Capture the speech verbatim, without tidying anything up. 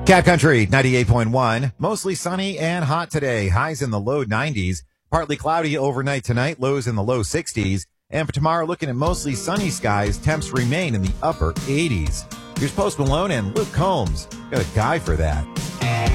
Cat Country ninety-eight point one. Mostly sunny and hot today. Highs in the low nineties. Partly cloudy overnight tonight. Lows in the low sixties. And for tomorrow, looking at mostly sunny skies. Temps remain in the upper eighties. Here's Post Malone and Luke Combs. Got a guy for that.